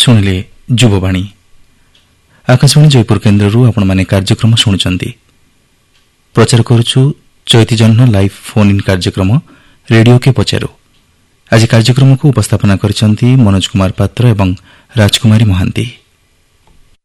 ଶୁଣିଲେ ଯୁବବାଣୀ। ଆକାଶବାଣୀ ଜୟପୁର କେନ୍ଦ୍ରରୁ ଆପଣମାନେ କାର୍ଯ୍ୟକ୍ରମ ଶୁଣୁଛନ୍ତି। ପ୍ରଚାର କରୁଛୁ ଚୈତି ଜହ୍ନ ଲାଇଭ୍ ଫୋନ୍ ଇନ୍ କାର୍ଯ୍ୟକ୍ରମ ରେଡିଓ କେ ପଚାରୁ। ଆଜି କାର୍ଯ୍ୟକ୍ରମକୁ ଉପସ୍ଥାପନା କରିଛନ୍ତି ମନୋଜ କୁମାର ପାତ୍ର ଏବଂ ରାଜକୁମାରୀ ମହାନ୍ତି।